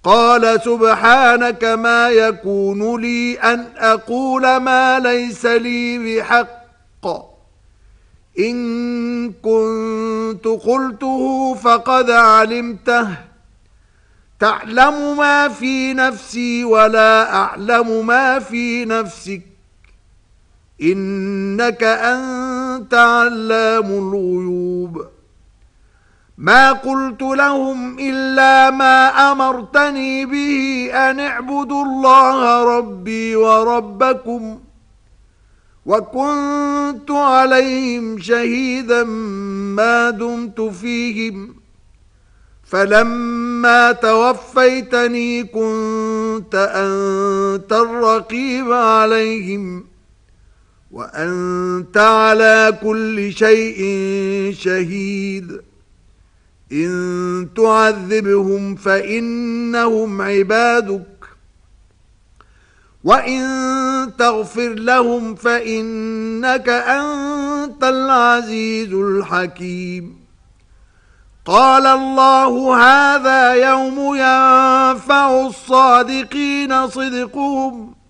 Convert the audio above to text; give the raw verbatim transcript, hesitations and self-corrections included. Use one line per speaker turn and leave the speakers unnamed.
قال سبحانك ما يكون لي أن أقول ما ليس لي بحق إن كنت قلته فقد علمته تعلم ما في نفسي ولا أعلم ما في نفسك إنك أنت علام الغيوب ما قلت لهم إلا ما أمرتني به أن اعبدوا الله ربي وربكم وكنت عليهم شهيدا ما دمت فيهم فلما توفيتني كنت أنت الرقيب عليهم وأنت على كل شيء شهيد إن تعذبهم فإنهم عبادك وإن تغفر لهم فإنك أنت العزيز الحكيم قال الله هذا يوم ينفع الصادقين صدقهم